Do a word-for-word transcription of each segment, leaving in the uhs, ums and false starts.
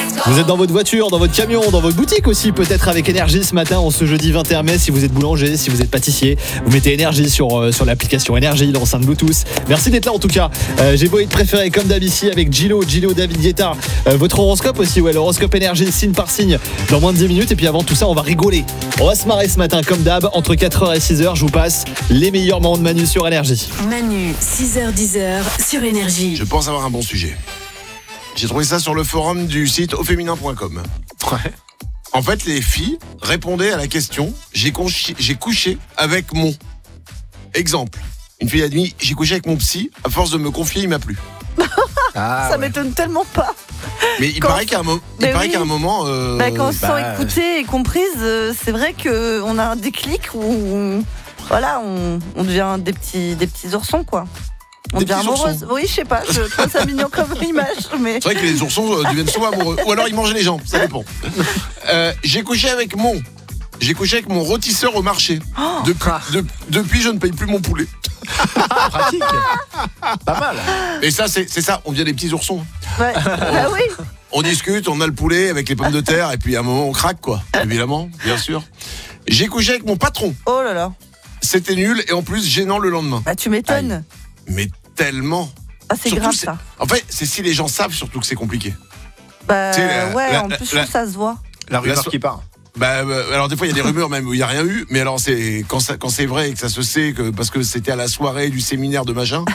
Vous êtes dans votre voiture, dans votre camion, dans votre boutique aussi, peut-être avec Énergie ce matin, en ce jeudi vingt et un mai. Si vous êtes boulanger, si vous êtes pâtissier, vous mettez Énergie sur, euh, sur l'application Énergie, l'enceinte Bluetooth. Merci d'être là en tout cas. Euh, j'ai beau être préféré comme d'hab ici avec Gilo, Gilo, David Guetta. Euh, votre horoscope aussi, ouais, l'horoscope Énergie, signe par signe, dans moins de dix minutes. Et puis avant tout ça, on va rigoler. On va se marrer ce matin comme d'hab. Entre quatre heures et six heures, je vous passe les meilleurs moments de Manu sur Énergie. Manu, six heures dix heures sur Énergie. Je pense avoir un bon sujet. J'ai trouvé ça sur le forum du site au féminin point com. Ouais. En fait, les filles répondaient à la question « J'ai, conchi- j'ai couché avec mon... » Exemple. Une fille a dit « J'ai couché avec mon psy, à force de me confier, il m'a plu. Ah, Ça ouais. m'étonne tellement pas. » Mais il Quand- paraît qu'à un, mo- il Mais paraît oui. qu'à un moment... euh, Bah, quand on se bah, sent écoutée et comprise, euh, c'est vrai qu'on a un déclic où on, voilà, on, on devient des petits, des petits oursons, quoi. On Des devient petits amoureuse. oursons. Oui, je sais pas, je trouve ça mignon comme image, mais. C'est vrai que les oursons euh, deviennent souvent amoureux. Ou alors ils mangent les gens, ça dépend. Euh, j'ai couché avec mon... J'ai couché avec mon rôtisseur au marché. Depuis, de- depuis, je ne paye plus mon poulet. Pratique. Pas mal. Et ça, c'est, c'est ça, on devient des petits oursons. Ouais. Bah oui. On discute, on a le poulet avec les pommes de terre, et puis à un moment, on craque, quoi. Évidemment, bien sûr. J'ai couché avec mon patron. Oh là là. C'était nul, et en plus, gênant le lendemain. Bah, tu m'étonnes. Mais tellement. Ah, c'est Surtout, grave, c'est- ça. En fait, c'est si les gens savent surtout que c'est compliqué. Bah, Tu sais, la- ouais, la- en la- plus, je la- trouve que ça se voit. La rumeur La so- qui part. Bah, euh, alors des fois, il y a des rumeurs même où il n'y a rien eu, mais alors c'est quand, ça, quand c'est vrai et que ça se sait, que, parce que c'était à la soirée du séminaire de machin,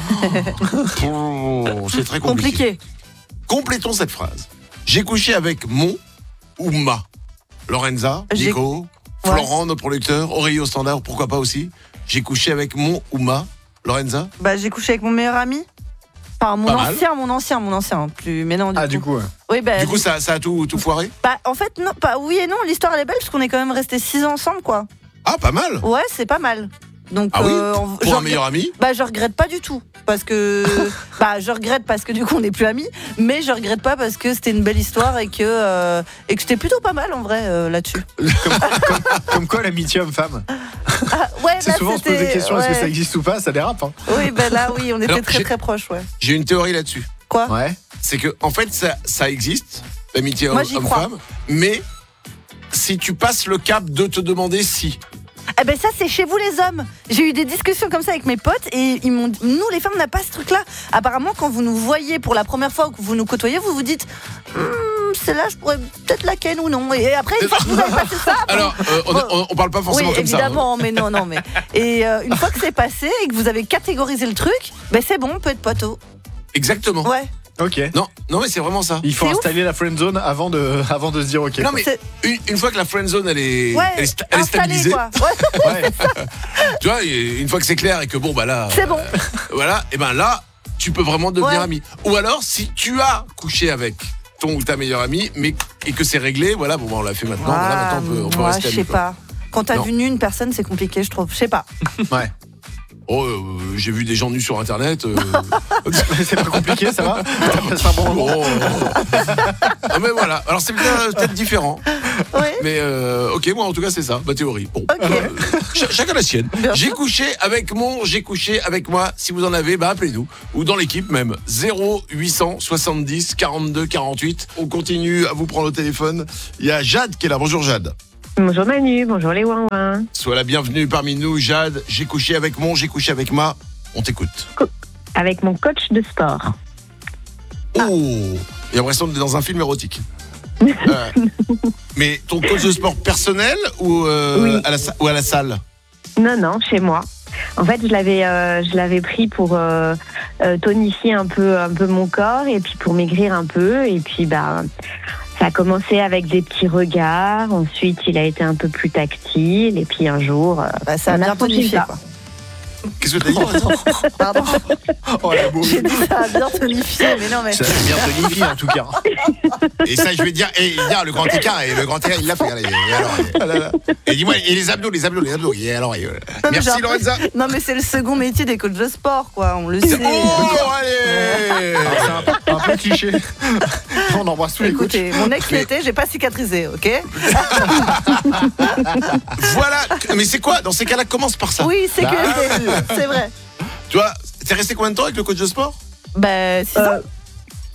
oh, c'est très compliqué. Compliqué. Complétons cette phrase. J'ai couché avec mon ou ma. Lorenza, J'ai- Nico, Ouais. Florent, notre producteur, Aurélie au standard, pourquoi pas aussi. J'ai couché avec mon ou ma. Lorenza. Bah, j'ai couché avec mon meilleur ami. Enfin, mon Pas mal. ancien, mon ancien, mon ancien. Plus, mais non, du Ah, coup. du coup, ouais. Oui, bah, Du coup, ça, ça a tout, tout foiré. bah, en fait, non, pas oui et non. L'histoire, elle est belle parce qu'on est quand même restés six ans ensemble, quoi. Ah, pas mal. Ouais, c'est pas mal. Donc, Ah oui, euh, on- pour je un regrette- meilleur ami. Bah, je regrette pas du tout. Parce que. bah, je regrette parce que du coup, on n'est plus amis. Mais je regrette pas parce que c'était une belle histoire et que, euh, et que c'était plutôt pas mal en vrai euh, là-dessus. Comme, comme- comme quoi l'amitié homme-femme. Ah, ouais, C'est là, souvent on se pose des c'était- questions, est-ce que ouais. ça existe ou pas, ça dérape. Hein. Oui, bah là, oui, on était Alors, très j'ai- très proches, ouais. J'ai une théorie là-dessus. Quoi Ouais. C'est que en fait ça, ça existe, l'amitié Moi, j'y crois. homme-femme, mais si tu passes le cap de te demander si. Eh ben ça c'est chez vous les hommes. J'ai eu des discussions comme ça avec mes potes et ils m'ont dit, nous les femmes on n'a pas ce truc là. Apparemment quand vous nous voyez pour la première fois ou que vous nous côtoyez, vous vous dites Hum, celle-là je pourrais peut-être la ken ou non. Et après une fois que vous avez passé ça, bon, Alors, euh, on, bon. on, on parle pas forcément oui comme ça. évidemment, mais non non mais et euh, une fois que c'est passé et que vous avez catégorisé le truc, ben c'est bon, on peut être poteau. Exactement. Ouais. Ok. Non, non mais c'est vraiment ça. Il faut C'est installer la friend zone avant de, avant de se dire ok. Non mais C'est- une, une fois que la friend zone elle est, Ouais. elle est, sta- elle est Installé, stabilisée, quoi. Ouais, Ouais. tu vois, et une fois que c'est clair et que bon bah là, c'est bon. euh, voilà, et ben là tu peux vraiment devenir Ouais. ami. Ou alors si tu as couché avec ton ou ta meilleure amie, mais et que c'est réglé, voilà, bon bah, on l'a fait maintenant, voilà, Ah, maintenant on peut, on peut moi, rester je sais amis, quoi. pas. Quand t'as Non. vu nu une personne, c'est compliqué, je trouve. Je sais pas. Ouais. Oh, euh, j'ai vu des gens nus sur internet. euh, C'est pas compliqué, ça va. T'as passé un bon moment. Oh. Ah, mais voilà, alors c'est peut-être, peut-être différent. Ouais. Mais euh, ok, moi en tout cas c'est ça, ma théorie. Bon, Ok. euh, ch- chacun la sienne. Bien J'ai sûr. couché avec mon, j'ai couché avec moi. Si vous en avez, bah appelez-nous. Ou dans l'équipe même. zéro huit cent soixante-dix quarante-deux quarante-huit. On continue à vous prendre au téléphone. Il y a Jade qui est là. Bonjour Jade. Bonjour Manu, bonjour les ouin-ouin. Sois la bienvenue parmi nous Jade. J'ai couché avec mon, j'ai couché avec ma. On t'écoute. Avec mon coach de sport. Oh, il y a l'impression d'être dans un film érotique. Euh, mais ton coach de sport personnel ou, euh, Oui. à la, sa- ou à la salle? Non, non, chez moi. En fait, je l'avais, euh, je l'avais pris pour euh, euh, tonifier un peu, un peu mon corps et puis pour maigrir un peu. Et puis, bah, ça a commencé avec des petits regards. Ensuite, il a été un peu plus tactile. Et puis un jour, euh, Bah, ça a on a bien franchi tonifié, le pas. quoi. Qu'est-ce que t'as dit? Pardon. Oh la bouffe. J'ai dit ça a bien tonifié, mais non, mais. Ça a bien tonifié en tout cas. Et ça, je vais dire, et dire le grand écart, et le grand écart, il l'a fait. Et, alors, Ah là là. et dis-moi, et les abdos, les abdos, les abdos. Et alors, et, euh, Non, mais j'ai merci Lorenza. l'impression- Non, mais c'est le second métier des coachs de sport, quoi. On le sait. Oh, allez. Alors, c'est un, un peu cliché. On embrasse tous les coachs. Écoutez, mon ex Mais- l'était, j'ai pas cicatrisé, ok? Voilà. Mais c'est quoi? Dans ces cas-là, commence par ça. Oui, sécurité. Bah, C'est vrai. Tu vois, t'es resté combien de temps avec le coach de sport? Bah, six Euh, ans.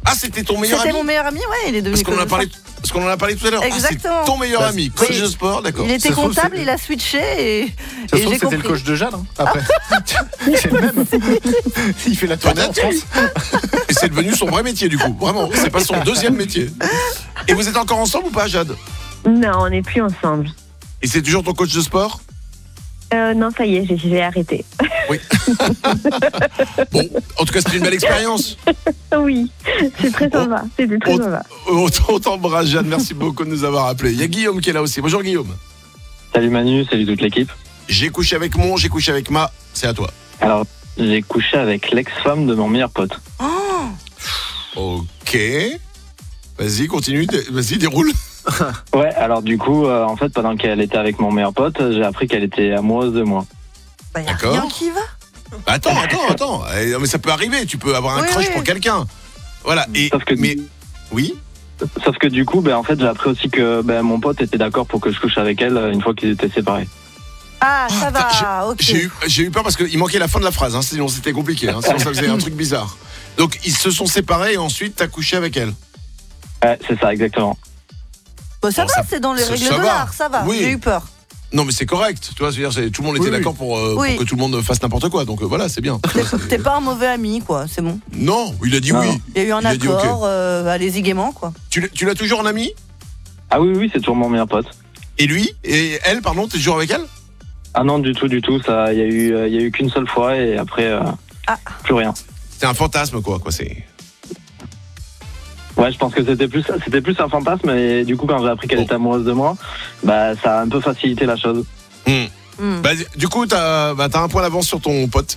Ah, c'était ton meilleur C'était ami mon meilleur ami, ouais, il est devenu Parce qu'on en a coach de parlé, sport. parce qu'on en a parlé tout à l'heure. Exactement. Ah, c'est ton meilleur Bah, ami, coach oui. de sport, d'accord. Il était Ça se trouve, comptable, c'est- il a switché et, Ça se et trouve, j'ai c'était compris. le coach de Jade, hein, après. C'est le même. Il fait la tournée en Peut-être. France. Et c'est devenu son vrai métier du coup. Vraiment, c'est pas son deuxième métier. Et vous êtes encore ensemble ou pas, Jade? Non, on n'est plus ensemble. Et c'est toujours ton coach de sport? Euh, non, ça y est, j'ai, j'ai arrêté. Oui. Bon, en tout cas, c'était une belle expérience. Oui, c'est très sympa. C'était très On, sympa. on, on t'embrasse, Jade. Merci beaucoup de nous avoir appelés. Il y a Guillaume qui est là aussi. Bonjour, Guillaume. Salut Manu, salut toute l'équipe. J'ai couché avec mon, j'ai couché avec ma. C'est à toi. Alors, j'ai couché avec l'ex-femme de mon meilleur pote. Oh, Ok. Vas-y, continue. dé- Vas-y, déroule. Ouais, alors du coup, euh, en fait, pendant qu'elle était avec mon meilleur pote, j'ai appris qu'elle était amoureuse de moi. bah y a D'accord. rien qui va. Attends, attends, attends. Eh, non, mais ça peut arriver. Tu peux avoir un Oui, crush oui. pour quelqu'un. Voilà. Et Sauf que, mais oui. sauf que du coup, ben, en fait, j'ai appris aussi que ben, mon pote était d'accord pour que je couche avec elle euh, une fois qu'ils étaient séparés. Ah, ça va, J'ai- ok. J'ai eu, j'ai eu peur parce qu'il manquait la fin de la phrase, hein, sinon c'était compliqué, hein, sinon ça faisait un truc bizarre. Donc ils se sont séparés et ensuite t'as couché avec elle. Ouais, c'est ça, exactement. Bah, ça Bon, va, ça- c'est dans les ça- règles ça de va. l'art, ça va. Oui. J'ai eu peur. Non mais c'est correct, tu vois, c'est-à-dire c'est- tout le monde était Oui, oui. d'accord pour, euh, Oui. pour que tout le monde fasse n'importe quoi, donc euh, voilà, c'est bien. Tu vois, c'est- T'es pas un mauvais ami, quoi, c'est bon. Non, il a dit Non. oui. Il y a eu un Il a dit ok. accord, euh, allez-y gaiement, quoi. Tu, l'as- tu l'as toujours en ami? Ah oui, oui, c'est toujours mon meilleur pote. Et lui? Et elle, pardon, t'es toujours avec elle? Ah non, du tout, du tout. Ça, il y a eu, euh, il y a eu qu'une seule fois et après, euh, Ah. plus rien. C'est un fantasme quoi, quoi c'est. Ouais, je pense que c'était plus, c'était plus un fantasme et du coup, quand j'ai appris qu'elle Bon. était amoureuse de moi, bah, ça a un peu facilité la chose. Hmm. Hmm. Bah, du coup, t'as bah, t'as un point d'avance sur ton pote.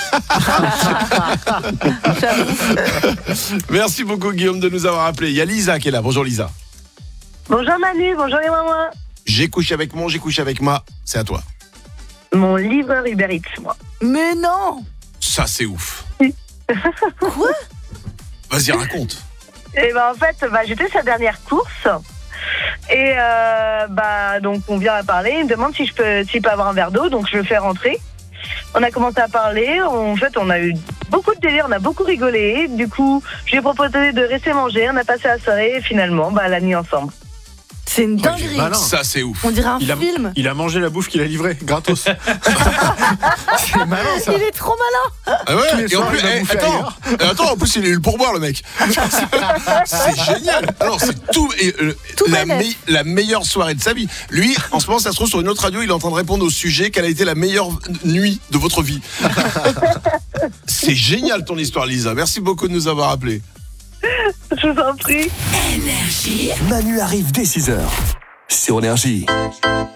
Merci beaucoup Guillaume de nous avoir appelés. Il y a Lisa qui est là. Bonjour Lisa. Bonjour Manu, bonjour les mamans. J'ai couché avec mon, j'ai couché avec ma. C'est à toi. Mon livreur Uber Eats, moi. Mais non. Ça c'est ouf. Quoi? Vas-y raconte. Et ben en fait, bah, j'étais sa dernière course. Et euh, bah donc on vient à parler, il me demande si je peux s'il peut avoir un verre d'eau, donc je le fais rentrer. On a commencé à parler, en fait on a eu beaucoup de délire, on a beaucoup rigolé. Du coup, je lui ai proposé de rester manger, on a passé la soirée et finalement bah, la nuit ensemble. C'est une il est dinguerie. malin. Ça c'est ouf. On dirait un Il a, film. il a mangé la bouffe qu'il a livrée, gratos. C'est malin ça. Il est trop malin. Ah ouais, Tous les et en soirs, plus, il va eh, bouffer attends, ailleurs. euh, attends, en plus il a eu le pourboire le mec. C'est génial. Alors c'est tout, et, euh, Tout la, bénef. me- la meilleure soirée de sa vie. Lui, en ce moment, ça se trouve sur une autre radio, il est en train de répondre au sujet quelle a été la meilleure nuit de votre vie. C'est génial ton histoire, Lisa. Merci beaucoup de nous avoir appelés. Je vous en prie. Manu arrive dès six heures sur Énergie.